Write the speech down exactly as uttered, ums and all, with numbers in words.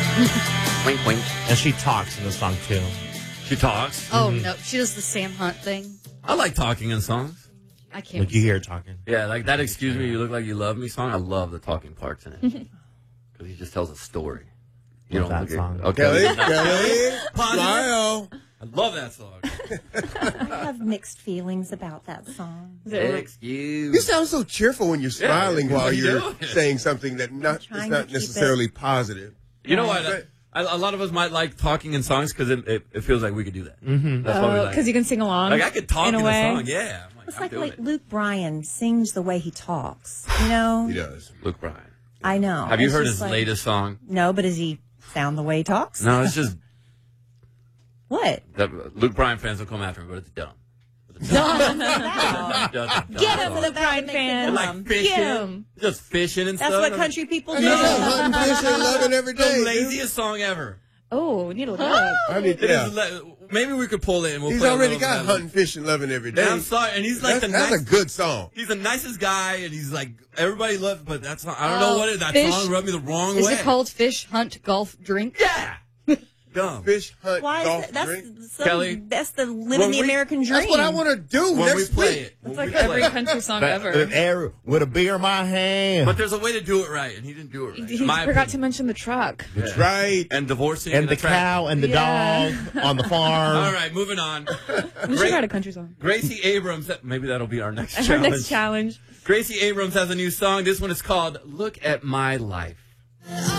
Wink, wink. And she talks in the song, too. She talks. Oh, mm-hmm. no. She does the Sam Hunt thing. I like talking in songs. I can't. Like you hear her talking. Yeah, like that Excuse Me, You Look Like You Love Me song. I love the talking parts in it. Because he just tells a story. You Love don't that song. Okay. Kelly, Kelly, smile. I love that song. I have mixed feelings about that song. Excuse. You sound so cheerful when you're smiling Yeah, while you you're doing? saying something that not is trying not to keep necessarily positive. You know what? I, I, a lot of us might like talking in songs because it, it, it feels like we could do that. Mm-hmm. That's why we like Because you can sing along. Like I could talk in, in a, a way. song. Yeah. I'm like, It's I'm like, doing like it. Luke Bryan sings the way he talks. You know? He does. Luke Bryan. I know. Have you It's heard just his like- latest song? No, but does he sound the way he talks? No, it's just What? that Luke Bryan fans will come after him, but it's dumb. Dumb. Get him, Luke Bryan fan. Like Get fishing, him. just fishing and That's stuff. what country people I do. know, hunting, fishing, loving every The day. laziest song ever. Oh, we need to look it up. I mean, It yeah. is le- maybe we could pull it and we'll He's play a already little got bit of hunting, fishing, loving every day. And I'm sorry, and he's like that's, the that's nice, a good song. He's the nicest guy, and he's like everybody loves. But that's not, I don't Oh, know what it is. That fish- song rubbed me the wrong Is way. it called Fish Hunt Golf Drink? Yeah. Dumb. Fish, hunt, Why golf, is that? That's, drink. some, Kelly, that's the living when the we- American dream. That's what I want to do When we next play week. it, It's when like we play every it. country song But, ever. with, air, with a beer in my hand. But there's a way to do it right, and he didn't do it right. He in my forgot to opinion. mention the truck. That's right. And divorcing and the track. cow and the Yeah. dog on the farm. All right, moving on. We should write a country song. Gracie Abrams. that- Maybe that'll be our next Our challenge. next challenge. Gracie Abrams has a new song. This one is called "Look at My Life."